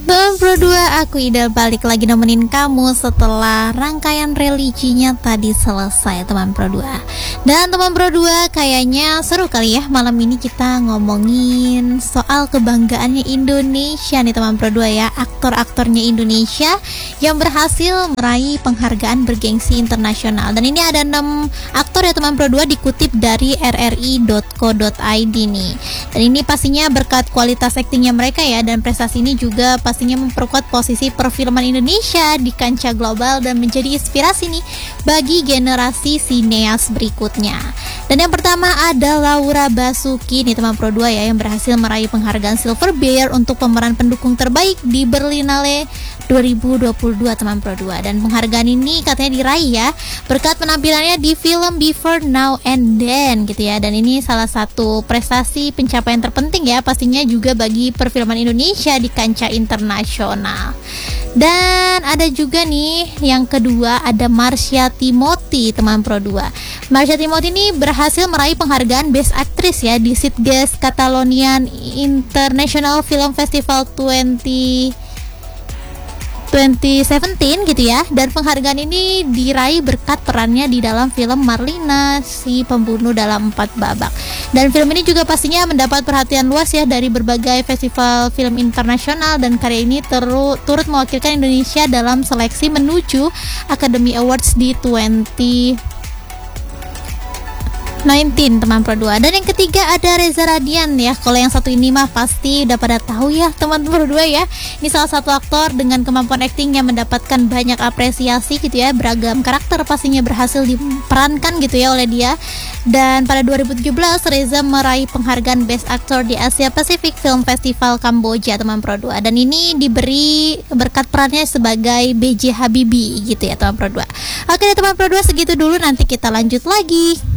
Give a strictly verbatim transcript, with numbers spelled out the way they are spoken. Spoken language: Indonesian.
Teman Pro dua, aku Ida balik lagi nemenin kamu setelah rangkaian religinya tadi selesai teman Pro dua. Dan teman Pro dua, kayaknya seru kali ya malam ini kita ngomongin soal kebanggaannya Indonesia nih teman Pro dua ya. Aktor-aktornya Indonesia yang berhasil meraih penghargaan bergengsi internasional. Dan ini ada enam aktor ya teman Pro dua, dikutip dari r r i dot co dot i d nih. Dan ini pastinya berkat kualitas aktingnya mereka ya, dan prestasi ini juga pastinya memperkuat posisi perfilman Indonesia di kancah global dan menjadi inspirasi nih bagi generasi sineas berikutnya. Dan yang pertama ada Laura Basuki nih teman Pro dua ya, yang berhasil meraih penghargaan Silver Bear untuk pemeran pendukung terbaik di Berlinale dua ribu dua puluh dua teman Pro dua. Dan penghargaan ini katanya diraih ya berkat penampilannya di film Before, Now and Then gitu ya. Dan ini salah satu prestasi pencapaian terpenting ya pastinya juga bagi perfilman Indonesia di kancah internasional. Dan ada juga nih yang kedua ada Marsha Timothy teman Pro dua. Marsha Timothy ini berhasil meraih penghargaan Best Actress ya di Sitges Catalonian International Film Festival dua ribu dua ribu tujuh belas gitu ya. Dan penghargaan ini diraih berkat perannya di dalam film Marlina, si pembunuh dalam empat babak. Dan film ini juga pastinya mendapat perhatian luas ya dari berbagai festival film internasional, dan karya ini teru, turut mewakilkan Indonesia dalam seleksi menuju Academy Awards di dua ribu sembilan belas teman Pro dua. Dan yang ketiga ada Reza Radian ya. Kalau yang satu ini mah pasti udah pada tahu ya teman Pro dua ya. Ini salah satu aktor dengan kemampuan akting yang mendapatkan banyak apresiasi gitu ya. Beragam karakter pastinya berhasil diperankan gitu ya oleh dia. Dan pada dua ribu tujuh belas Reza meraih penghargaan Best Actor di Asia Pacific Film Festival Kamboja teman Pro dua. Dan ini diberi berkat perannya sebagai B J Habibie gitu ya teman Pro dua. Oke teman Pro dua, segitu dulu, nanti kita lanjut lagi.